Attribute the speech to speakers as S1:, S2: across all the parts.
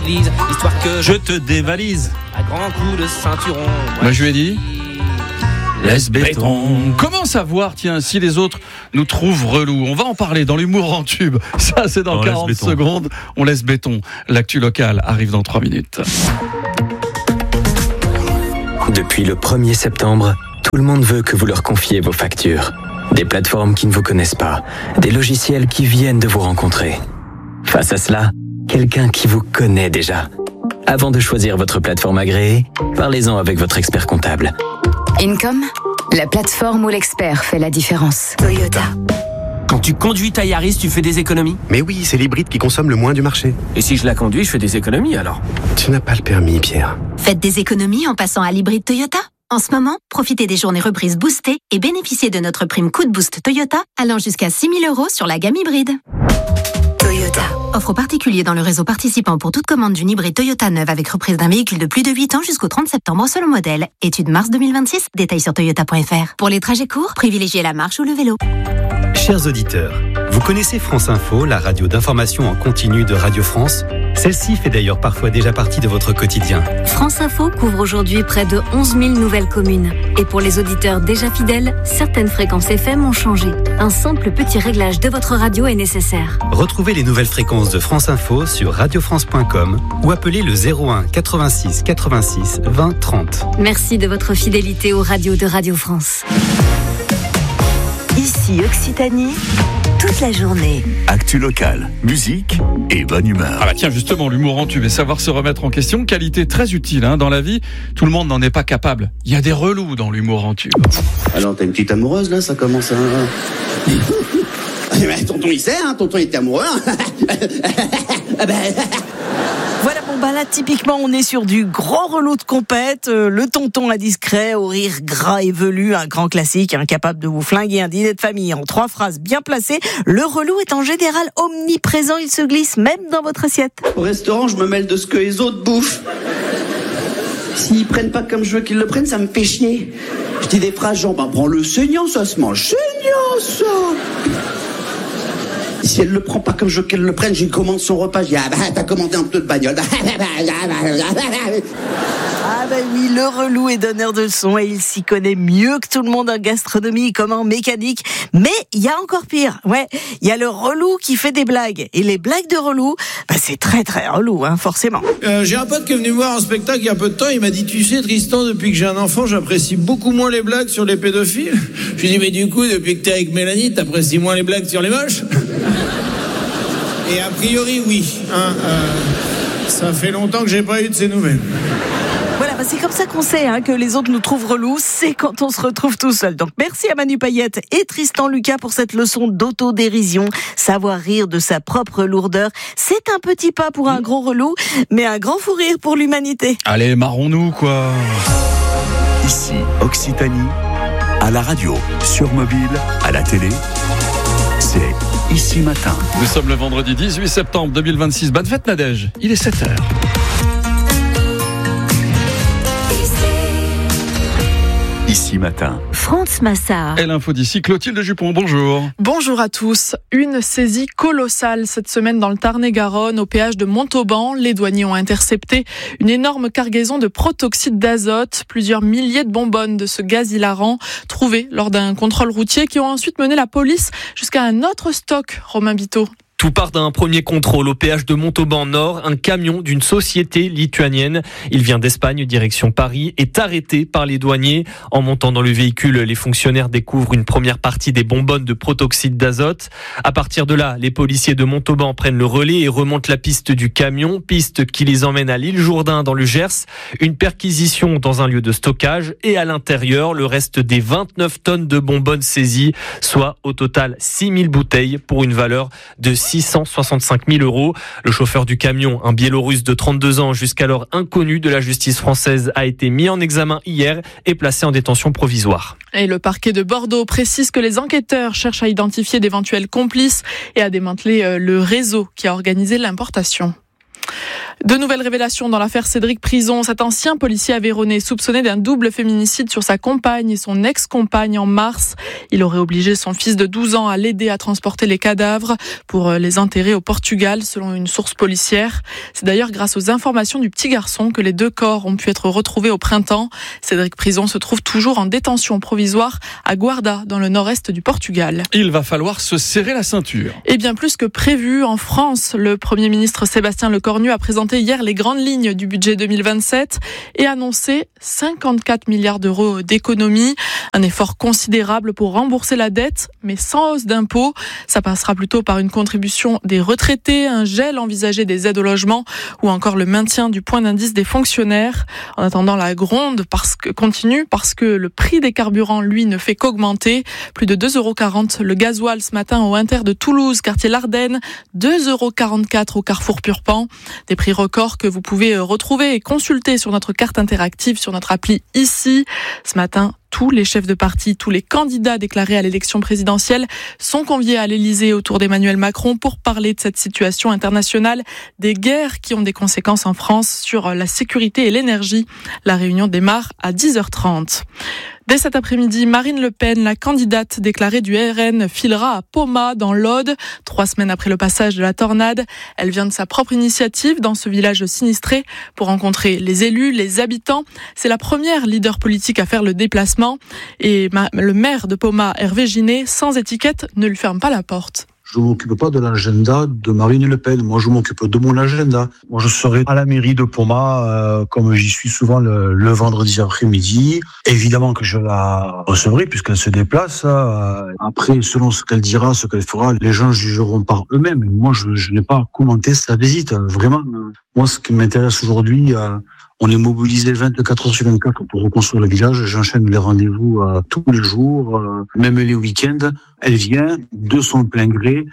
S1: l'église, histoire que
S2: je te dévalise.
S1: À grands coups de ceinturon.
S2: Moi je lui ai dit, laisse béton. Comment savoir, tiens, si les autres nous trouvent relous? On va en parler dans l'humour en tube. Ça, c'est dans 40 secondes. On laisse béton. L'actu locale arrive dans 3 minutes.
S3: Depuis le 1er septembre, tout le monde veut que vous leur confiez vos factures. Des plateformes qui ne vous connaissent pas, des logiciels qui viennent de vous rencontrer. Face à cela, quelqu'un qui vous connaît déjà. Avant de choisir votre plateforme agréée, parlez-en avec votre expert comptable.
S4: Income, la plateforme où l'expert fait la différence. Toyota.
S1: Quand tu conduis ta Yaris, tu fais des économies?
S5: Mais oui, c'est l'hybride qui consomme le moins du marché.
S1: Et si je la conduis, je fais des économies alors?
S5: Tu n'as pas le permis, Pierre.
S6: Faites des économies en passant à l'hybride Toyota. En ce moment, profitez des journées reprises boostées et bénéficiez de notre prime coup de boost Toyota allant jusqu'à 6 000 € sur la gamme hybride.
S4: Toyota.
S6: Offre aux particuliers dans le réseau participant pour toute commande d'une hybride Toyota neuve avec reprise d'un véhicule de plus de 8 ans jusqu'au 30 septembre selon modèle. Étude mars 2026, détails sur toyota.fr. Pour les trajets courts, privilégiez la marche ou le vélo.
S7: Chers auditeurs, vous connaissez France Info, la radio d'information en continu de Radio France? Celle-ci fait d'ailleurs parfois déjà partie de votre quotidien.
S8: France Info couvre aujourd'hui près de 11 000 nouvelles communes. Et pour les auditeurs déjà fidèles, certaines fréquences FM ont changé. Un simple petit réglage de votre radio est nécessaire.
S7: Retrouvez les nouvelles fréquences de France Info sur radiofrance.com ou appelez le 01 86 86 20 30.
S8: Merci de votre fidélité aux radios de Radio France.
S9: Ici Occitanie, toute la journée.
S10: Actu locale, musique et bonne humeur.
S2: Ah bah tiens, justement, l'humour en tube et savoir se remettre en question, qualité très utile dans la vie. Tout le monde n'en est pas capable. Il y a des relous dans l'humour en tube.
S11: Alors t'as une petite amoureuse là, ça commence à... tonton il sait, tonton il était amoureux.
S9: Voilà, bon bah là typiquement on est sur du gros relou de compète, le tonton indiscret au rire gras et velu, un grand classique, incapable de vous flinguer un dîner de famille en 3 phrases bien placées. Le relou est en général omniprésent, il se glisse même dans votre assiette.
S11: Au restaurant, je me mêle de ce que les autres bouffent. S'ils prennent pas comme je veux qu'ils le prennent, ça me fait chier. Je dis des phrases genre, prends le saignant, ça se mange saignant, ça. Si elle le prend pas comme je veux qu'elle le prenne, j'ai commandé son repas, je dis, t'as commandé un peu de bagnole.
S9: Ah ben oui, le relou est donneur de leçons et il s'y connaît mieux que tout le monde en gastronomie comme en mécanique. Mais il y a encore pire. Ouais, il y a le relou qui fait des blagues. Et les blagues de relou, c'est très très relou, forcément.
S12: J'ai un pote qui est venu voir un spectacle il y a peu de temps, il m'a dit, tu sais Tristan, depuis que j'ai un enfant, j'apprécie beaucoup moins les blagues sur les pédophiles. Je lui ai dit, mais du coup, depuis que t'es avec Mélanie, t'apprécies moins les blagues sur les moches? Et a priori, oui. Ça fait longtemps que j'ai pas eu de ces nouvelles.
S9: Voilà, c'est comme ça qu'on sait que les autres nous trouvent relous, c'est quand on se retrouve tout seul. Donc merci à Manu Payette et Tristan Lucas pour cette leçon d'autodérision. Savoir rire de sa propre lourdeur, c'est un petit pas pour un gros relou, mais un grand fou rire pour l'humanité.
S2: Allez, marrons-nous quoi.
S10: Ici, Occitanie, à la radio, sur mobile, à la télé, c'est Ici Matin.
S2: Nous sommes le vendredi 18 septembre 2026. Bonne fête Nadège, il est 7h.
S10: Ici Matin.
S8: France Massard.
S2: Et l'info d'ici, Clotilde Jupon, bonjour.
S13: Bonjour à tous. Une saisie colossale cette semaine dans le Tarn-et-Garonne, au péage de Montauban. Les douaniers ont intercepté une énorme cargaison de protoxyde d'azote, plusieurs milliers de bonbonnes de ce gaz hilarant, trouvées lors d'un contrôle routier qui ont ensuite mené la police jusqu'à un autre stock. Romain Biteau.
S14: Tout part d'un premier contrôle au péage de Montauban Nord. Un camion d'une société lituanienne, il vient d'Espagne, direction Paris, est arrêté par les douaniers. En montant dans le véhicule, les fonctionnaires découvrent une première partie des bonbonnes de protoxyde d'azote. À partir de là, les policiers de Montauban prennent le relais et remontent la piste du camion, piste qui les emmène à l'île Jourdain dans le Gers. Une perquisition dans un lieu de stockage et à l'intérieur, le reste des 29 tonnes de bonbonnes saisies, soit au total 6000 bouteilles pour une valeur de 665 000 €. Le chauffeur du camion, un Biélorusse de 32 ans, jusqu'alors inconnu de la justice française, a été mis en examen hier et placé en détention provisoire.
S13: Et le parquet de Bordeaux précise que les enquêteurs cherchent à identifier d'éventuels complices et à démanteler le réseau qui a organisé l'importation. De nouvelles révélations dans l'affaire Cédric Prison. Cet ancien policier aveyronnais soupçonné d'un double féminicide sur sa compagne et son ex-compagne en mars. Il aurait obligé son fils de 12 ans à l'aider à transporter les cadavres pour les enterrer au Portugal, selon une source policière. C'est d'ailleurs grâce aux informations du petit garçon que les 2 corps ont pu être retrouvés au printemps. Cédric Prison se trouve toujours en détention provisoire à Guarda, dans le nord-est du Portugal.
S2: Il va falloir se serrer la ceinture.
S13: Et bien plus que prévu, en France, le Premier ministre Sébastien Lecornu a présenté hier les grandes lignes du budget 2027 et annoncé 54 milliards d'euros d'économies. Un effort considérable pour rembourser la dette, mais sans hausse d'impôts. Ça passera plutôt par une contribution des retraités, un gel envisagé des aides au logement ou encore le maintien du point d'indice des fonctionnaires. En attendant, la gronde continue parce que le prix des carburants, lui, ne fait qu'augmenter. Plus de 2,40 € le gasoil ce matin au Inter de Toulouse, quartier l'Ardenne, 2,44 € au Carrefour Purpan. Des prix records que vous pouvez retrouver et consulter sur notre carte interactive, sur notre appli ici. Ce matin, tous les chefs de parti, tous les candidats déclarés à l'élection présidentielle sont conviés à l'Elysée autour d'Emmanuel Macron pour parler de cette situation internationale, des guerres qui ont des conséquences en France sur la sécurité et l'énergie. La réunion démarre à 10h30. Dès cet après-midi, Marine Le Pen, la candidate déclarée du RN, filera à Poma, dans l'Aude. 3 semaines après le passage de la tornade, elle vient de sa propre initiative dans ce village sinistré pour rencontrer les élus, les habitants. C'est la première leader politique à faire le déplacement. Et le maire de Poma, Hervé Ginet, sans étiquette, ne lui ferme pas la porte.
S15: Je ne m'occupe pas de l'agenda de Marine Le Pen. Moi, je m'occupe de mon agenda. Moi, je serai à la mairie de Poma, comme j'y suis souvent le vendredi après-midi. Évidemment que je la recevrai puisqu'elle se déplace. Après, selon ce qu'elle dira, ce qu'elle fera, les gens jugeront par eux-mêmes. Moi, je n'ai pas commenté sa visite. Vraiment, moi, ce qui m'intéresse aujourd'hui, on est mobilisé 24 heures sur 24 pour reconstruire le village. J'enchaîne les rendez-vous tous les jours, même les week-ends. Elle vient de son plein gré.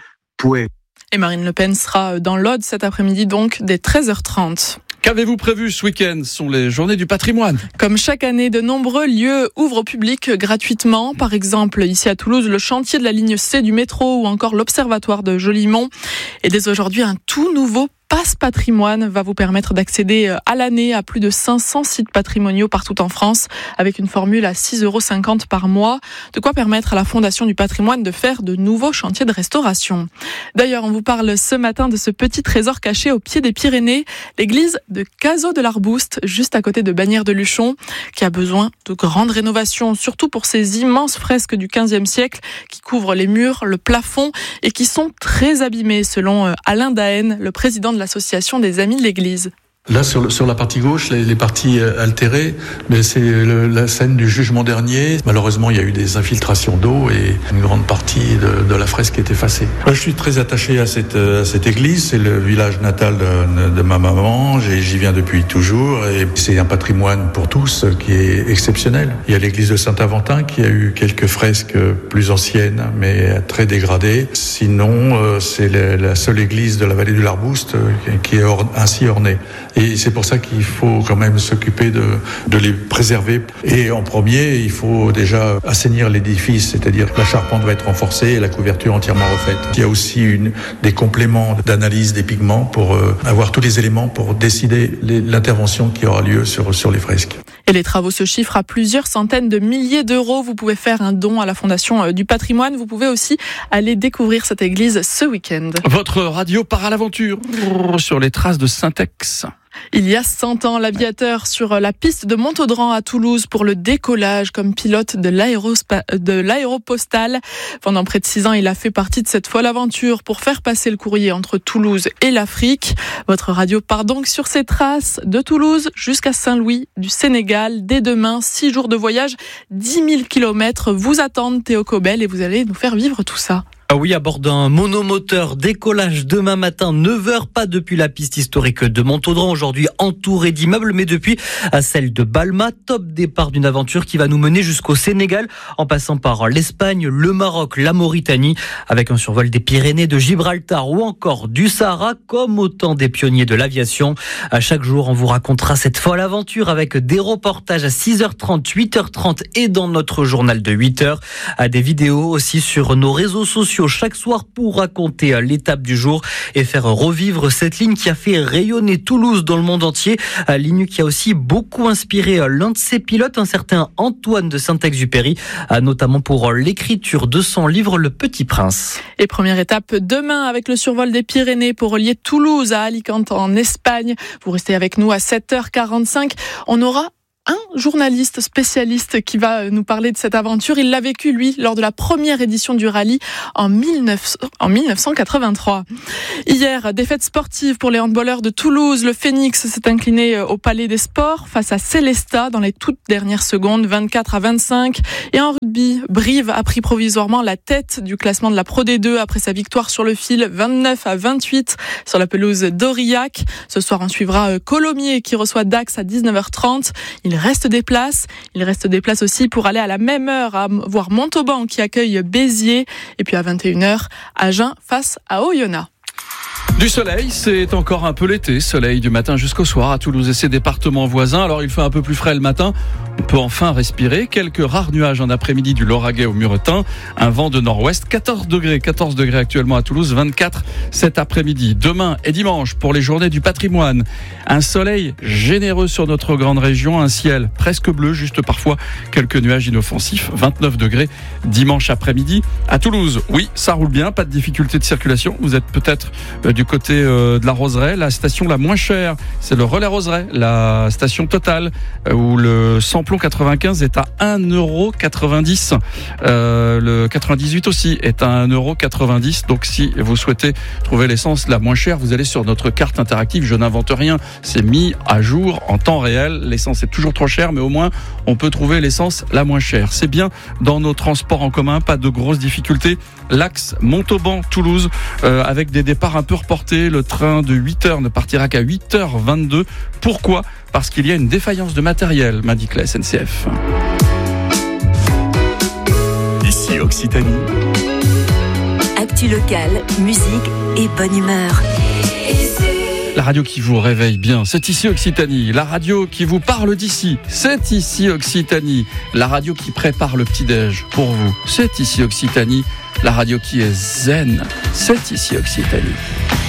S13: Et Marine Le Pen sera dans l'Aude cet après-midi, donc dès 13h30.
S2: Qu'avez-vous prévu ce week-end ? Ce sont les journées du patrimoine.
S13: Comme chaque année, de nombreux lieux ouvrent au public gratuitement. Par exemple, ici à Toulouse, le chantier de la ligne C du métro ou encore l'observatoire de Jolimont. Et dès aujourd'hui, un tout nouveau Passe Patrimoine va vous permettre d'accéder à l'année à plus de 500 sites patrimoniaux partout en France avec une formule à 6,50 € par mois. De quoi permettre à la Fondation du patrimoine de faire de nouveaux chantiers de restauration. D'ailleurs, on vous parle ce matin de ce petit trésor caché au pied des Pyrénées, l'église de Cazaux de l'Arbouste, juste à côté de Bagnères de Luchon, qui a besoin de grandes rénovations, surtout pour ces immenses fresques du XVe siècle qui couvrent les murs, le plafond et qui sont très abîmées, selon Alain Daen, le président de l'association des Amis de l'Église.
S16: Là, sur la partie gauche, les parties altérées, mais c'est la scène du jugement dernier. Malheureusement, il y a eu des infiltrations d'eau et une grande partie de la fresque est effacée. Là, je suis très attaché à cette église. C'est le village natal de ma maman. J'y viens depuis toujours et c'est un patrimoine pour tous qui est exceptionnel. Il y a l'église de Saint-Aventin qui a eu quelques fresques plus anciennes, mais très dégradées. Sinon, c'est la seule église de la vallée du Larbouste qui est ainsi ornée. Et c'est pour ça qu'il faut quand même s'occuper de les préserver. Et en premier, il faut déjà assainir l'édifice, c'est-à-dire que la charpente va être renforcée et la couverture entièrement refaite. Il y a aussi des compléments d'analyse des pigments pour avoir tous les éléments pour décider l'intervention qui aura lieu sur les fresques.
S13: Et les travaux se chiffrent à plusieurs centaines de milliers d'euros. Vous pouvez faire un don à la Fondation du patrimoine. Vous pouvez aussi aller découvrir cette église ce week-end.
S2: Votre radio part à l'aventure sur les traces de Syntex.
S13: Il y a 100 ans, l'aviateur sur la piste de Montaudran à Toulouse pour le décollage comme pilote de l'aéropostale. Pendant près de 6 ans, il a fait partie de cette folle aventure pour faire passer le courrier entre Toulouse et l'Afrique. Votre radio part donc sur ses traces de Toulouse jusqu'à Saint-Louis du Sénégal. Dès demain, 6 jours de voyage, 10 000 kilomètres vous attendent, Théo Cobel, et vous allez nous faire vivre tout ça.
S17: Ah oui, à bord d'un monomoteur, décollage demain matin, 9h, pas depuis la piste historique de Montaudran, aujourd'hui entourée d'immeubles, mais depuis à celle de Balma. Top départ d'une aventure qui va nous mener jusqu'au Sénégal, en passant par l'Espagne, le Maroc, la Mauritanie, avec un survol des Pyrénées, de Gibraltar ou encore du Sahara, comme autant des pionniers de l'aviation. À chaque jour, on vous racontera cette folle aventure avec des reportages à 6h30, 8h30 et dans notre journal de 8h. À des vidéos aussi sur nos réseaux sociaux, plateau chaque soir pour raconter l'étape du jour et faire revivre cette ligne qui a fait rayonner Toulouse dans le monde entier. Ligne qui a aussi beaucoup inspiré l'un de ses pilotes, un certain Antoine de Saint-Exupéry, notamment pour l'écriture de son livre Le Petit Prince.
S13: Et première étape demain avec le survol des Pyrénées pour relier Toulouse à Alicante en Espagne. Vous restez avec nous à 7h45. On aura un journaliste spécialiste qui va nous parler de cette aventure. Il l'a vécu, lui, lors de la première édition du rallye en 1983. Hier, défaite sportive pour les handballeurs de Toulouse. Le Phénix s'est incliné au Palais des Sports face à Célestat dans les toutes dernières secondes, 24-25. Et en rugby, Brive a pris provisoirement la tête du classement de la Pro D2 après sa victoire sur le fil, 29-28 sur la pelouse d'Aurillac. Ce soir, on suivra Colomiers qui reçoit Dax à 19h30. Il reste des places aussi pour aller à la même heure à voir Montauban qui accueille Béziers et puis à 21h Agen face à Oyonnax.
S2: Du soleil, c'est encore un peu l'été, soleil du matin jusqu'au soir à Toulouse et ses départements voisins. Alors il fait un peu plus frais le matin, on peut enfin respirer. Quelques rares nuages en après-midi du Lauragais au Muretin, un vent de nord-ouest, 14 degrés actuellement à Toulouse, 24 cet après-midi. Demain et dimanche pour les journées du patrimoine, un soleil généreux sur notre grande région, un ciel presque bleu, juste parfois quelques nuages inoffensifs, 29 degrés dimanche après-midi à Toulouse. Oui, ça roule bien, pas de difficulté de circulation. Vous êtes peut-être du côté de la Roseraie, la station la moins chère, c'est le Relais Roseraie, la station Total, où le samplon 95 est à 1,90€. Le 98 aussi est à 1,90€. Donc si vous souhaitez trouver l'essence la moins chère, vous allez sur notre carte interactive. Je n'invente rien, c'est mis à jour en temps réel. L'essence est toujours trop chère, mais au moins on peut trouver l'essence la moins chère. C'est bien dans nos transports en commun, pas de grosses difficultés. L'axe Montauban-Toulouse, avec des départs un peu reportés. Le train de 8h ne partira qu'à 8h22. Pourquoi ? Parce qu'il y a une défaillance de matériel, m'indique la SNCF.
S10: Ici Occitanie.
S8: Actu locale, musique et bonne humeur.
S2: La radio qui vous réveille bien, c'est ici Occitanie. La radio qui vous parle d'ici, c'est ici Occitanie. La radio qui prépare le petit-déj pour vous, c'est ici Occitanie. La radio qui est zen, c'est ici Occitanie.